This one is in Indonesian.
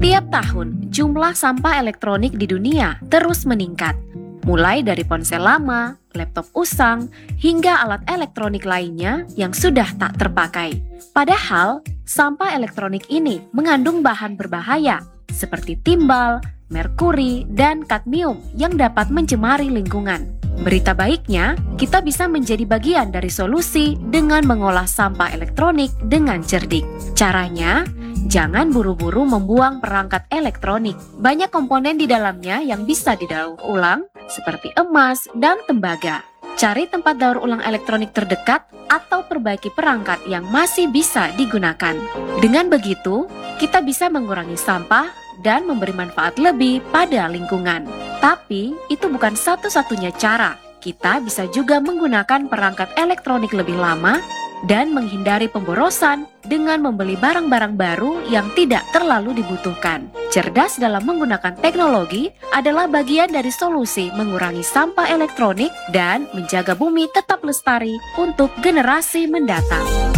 Tiap tahun, jumlah sampah elektronik di dunia terus meningkat. Mulai dari ponsel lama, laptop usang, hingga alat elektronik lainnya yang sudah tak terpakai. Padahal, sampah elektronik ini mengandung bahan berbahaya seperti timbal, merkuri, dan kadmium yang dapat mencemari lingkungan. Berita baiknya, kita bisa menjadi bagian dari solusi dengan mengolah sampah elektronik dengan cerdik. Caranya, jangan buru-buru membuang perangkat elektronik. Banyak komponen di dalamnya yang bisa didaur ulang, seperti emas dan tembaga. Cari tempat daur ulang elektronik terdekat atau perbaiki perangkat yang masih bisa digunakan. Dengan begitu, kita bisa mengurangi sampah dan memberi manfaat lebih pada lingkungan. Tapi, itu bukan satu-satunya cara. Kita bisa juga menggunakan perangkat elektronik lebih lama dan menghindari pemborosan dengan membeli barang-barang baru yang tidak terlalu dibutuhkan. Cerdas dalam menggunakan teknologi adalah bagian dari solusi mengurangi sampah elektronik dan menjaga bumi tetap lestari untuk generasi mendatang.